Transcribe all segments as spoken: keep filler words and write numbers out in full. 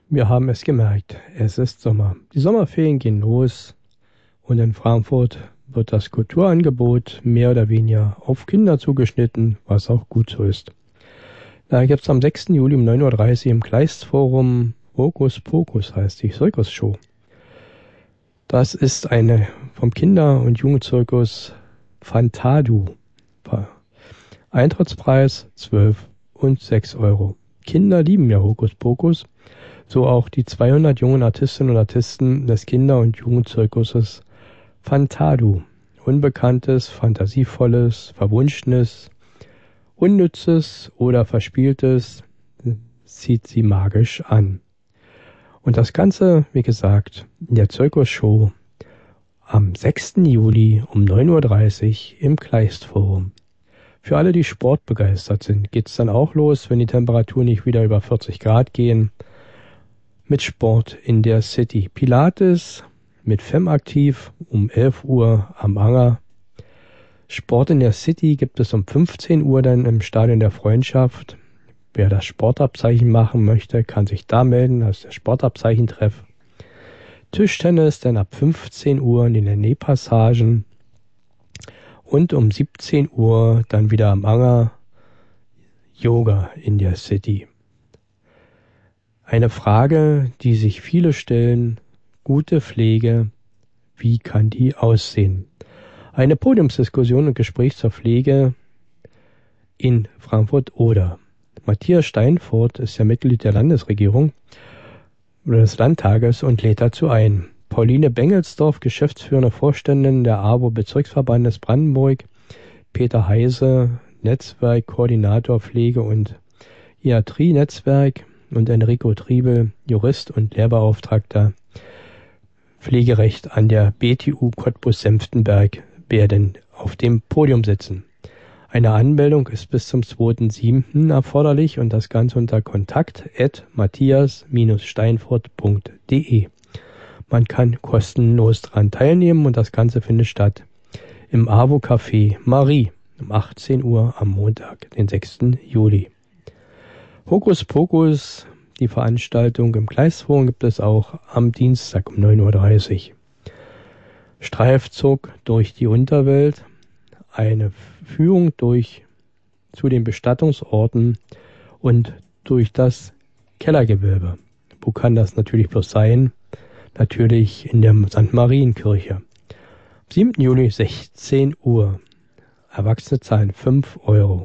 Wir haben es gemerkt, es ist Sommer. Die Sommerferien gehen los und in Frankfurt wird das Kulturangebot mehr oder weniger auf Kinder zugeschnitten, was auch gut so ist. Da gibt es am sechsten Juli um neun Uhr dreißig im Kleistforum Hokus Pokus, heißt die Zirkusshow. Das ist eine vom Kinder- und Jugendzirkus Fantadu. Eintrittspreis zwölf und sechs Euro. Kinder lieben ja Hokus Pokus, so auch die zweihundert jungen Artistinnen und Artisten des Kinder- und Jugendzirkuses Fantadu. Unbekanntes, fantasievolles, verwunschenes, unnützes oder verspieltes zieht sie magisch an. Und das Ganze, wie gesagt, in der Zirkusshow am sechsten Juli um neun Uhr dreißig im Kleistforum. Für alle, die sportbegeistert sind, geht's dann auch los, wenn die Temperaturen nicht wieder über vierzig Grad gehen, mit Sport in der City. Pilates mit Femmaktiv um elf Uhr am Anger. Sport in der City gibt es um fünfzehn Uhr dann im Stadion der Freundschaft. Wer das Sportabzeichen machen möchte, kann sich da melden, das ist der Sportabzeichentreff. Tischtennis dann ab fünfzehn Uhr in den Nähpassagen. Und um siebzehn Uhr dann wieder am Anger Yoga in der City. Eine Frage, die sich viele stellen, gute Pflege, wie kann die aussehen? Eine Podiumsdiskussion und Gespräch zur Pflege in Frankfurt-Oder. Matthias Steinfurt ist ja Mitglied der Landesregierung oder des Landtages und lädt dazu ein. Pauline Bengelsdorf, geschäftsführende Vorständin der A W O-Bezirksverbandes Brandenburg, Peter Heise, Netzwerkkoordinator Pflege- und Iatrie-Netzwerk und Enrico Triebel, Jurist und Lehrbeauftragter Pflegerecht an der B T U Cottbus-Senftenberg, werden auf dem Podium sitzen. Eine Anmeldung ist bis zum zweiten siebten erforderlich und das Ganze unter kontakt at matthias steinfurt punkt de. Man kann kostenlos daran teilnehmen und das Ganze findet statt im A W O-Café Marie um achtzehn Uhr am Montag, den sechsten Juli. Hokus Pokus, die Veranstaltung im Kleistforum gibt es auch am Dienstag um neun Uhr dreißig. Streifzug durch die Unterwelt, eine Führung durch zu den Bestattungsorten und durch das Kellergewölbe. Wo kann das natürlich bloß sein? Natürlich in der Sankt Marienkirche. Am siebten Juli sechzehn Uhr. Erwachsene zahlen fünf Euro.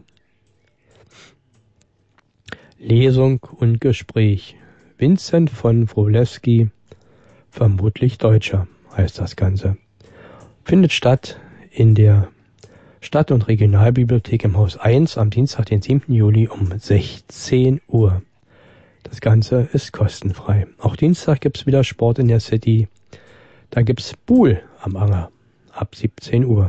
Lesung und Gespräch. Vincent von Wrolewski, vermutlich Deutscher, heißt das Ganze. Findet statt in der Stadt- und Regionalbibliothek im Haus eins am Dienstag, den siebten Juli um sechzehn Uhr. Das Ganze ist kostenfrei. Auch Dienstag gibt's wieder Sport in der City. Da gibt's Buhl am Anger ab siebzehn Uhr.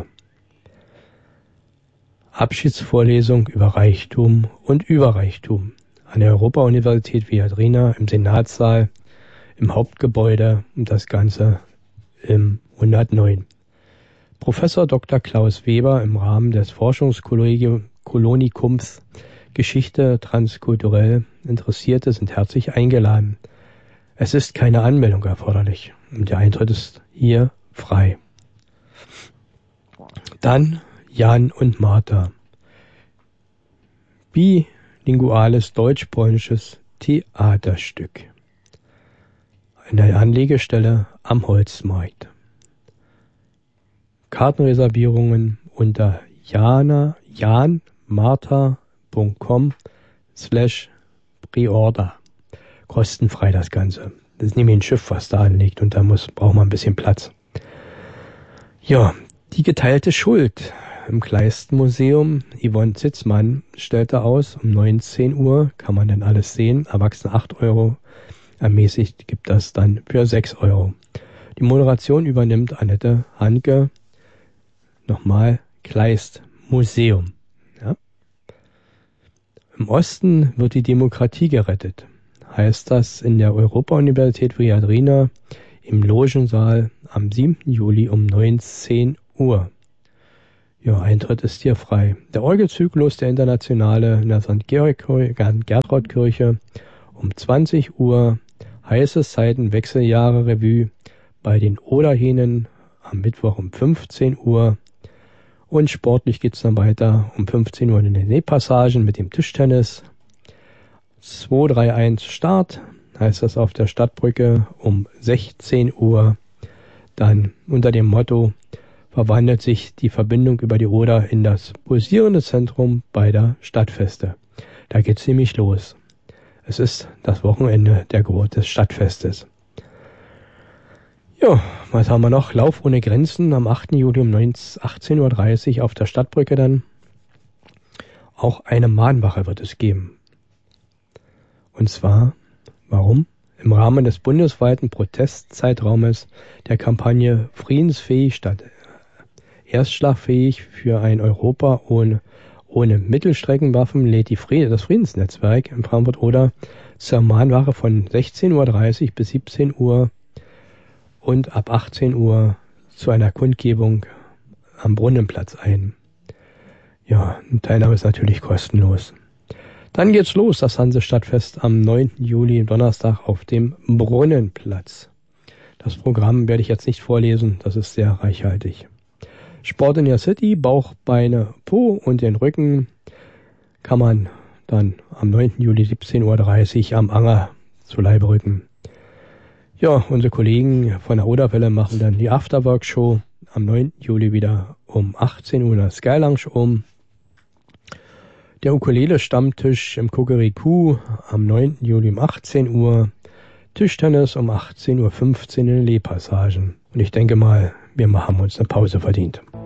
Abschiedsvorlesung über Reichtum und Überreichtum an der Europa-Universität Viadrina im Senatssaal im Hauptgebäude und das Ganze im hundertneun. Professor Doktor Klaus Weber im Rahmen des Forschungskolonikums Geschichte transkulturell Interessierte sind herzlich eingeladen. Es ist keine Anmeldung erforderlich und der Eintritt ist hier frei. Dann Jan und Martha. Bilinguales deutsch-polnisches Theaterstück. Eine Anlegestelle am Holzmarkt. Kartenreservierungen unter jana, janmartha.com slash preorder. Kostenfrei das Ganze. Das ist nämlich ein Schiff, was da anlegt und da muss, braucht man ein bisschen Platz. Ja, die geteilte Schuld im Kleist-Museum. Yvonne Zitzmann stellte aus, um neunzehn Uhr kann man dann alles sehen. Erwachsene acht Euro, ermäßigt gibt das dann für sechs Euro. Die Moderation übernimmt Annette Hanke. Nochmal Kleist Museum. Ja. Im Osten wird die Demokratie gerettet. Heißt das in der Europa-Universität Viadrina im Logensaal am siebten Juli um neunzehn Uhr. Ja, Eintritt ist hier frei. Der Orgelzyklus der Internationale in der Sankt Gertraud-Kirche um zwanzig Uhr. Heiße Zeiten Wechseljahre Revue bei den Oderhähnen am Mittwoch um fünfzehn Uhr. Und sportlich geht's dann weiter um fünfzehn Uhr in den Nähpassagen mit dem Tischtennis. zwei drei eins Start, heißt das auf der Stadtbrücke um sechzehn Uhr. Dann unter dem Motto verwandelt sich die Verbindung über die Oder in das pulsierende Zentrum beider Stadtfeste. Da geht's nämlich los. Es ist das Wochenende der Geburt des Stadtfestes. Ja, was haben wir noch? Lauf ohne Grenzen am achten Juli um achtzehn Uhr dreißig auf der Stadtbrücke dann. Auch eine Mahnwache wird es geben. Und zwar, warum? Im Rahmen des bundesweiten Protestzeitraumes der Kampagne Friedensfähig statt erstschlagfähig für ein Europa ohne, ohne Mittelstreckenwaffen lädt die Fried- das Friedensnetzwerk in Frankfurt-Oder zur Mahnwache von sechzehn Uhr dreißig bis siebzehn Uhr und ab achtzehn Uhr zu einer Kundgebung am Brunnenplatz ein. Ja, eine Teilnahme ist natürlich kostenlos. Dann geht's los, das Hansestadtfest am neunten Juli, Donnerstag auf dem Brunnenplatz. Das Programm werde ich jetzt nicht vorlesen, das ist sehr reichhaltig. Sport in der City, Bauch, Beine, Po und den Rücken kann man dann am neunten Juli siebzehn Uhr dreißig am Anger zu Leibe rücken. Ja, unsere Kollegen von der Oderwelle machen dann die Afterwork-Show am neunten Juli wieder um achtzehn Uhr in der Sky Lounge um. Der Ukulele-Stammtisch im Kukuriku am neunten Juli um achtzehn Uhr. Tischtennis um achtzehn Uhr fünfzehn in den Lee-Passagen. Und ich denke mal, wir haben uns eine Pause verdient.